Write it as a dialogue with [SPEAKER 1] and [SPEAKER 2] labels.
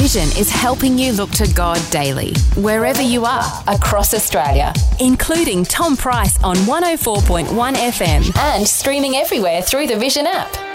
[SPEAKER 1] Vision is helping you look to God daily, wherever you are, across Australia, including Tom Price on 104.1 FM and streaming everywhere through the Vision app.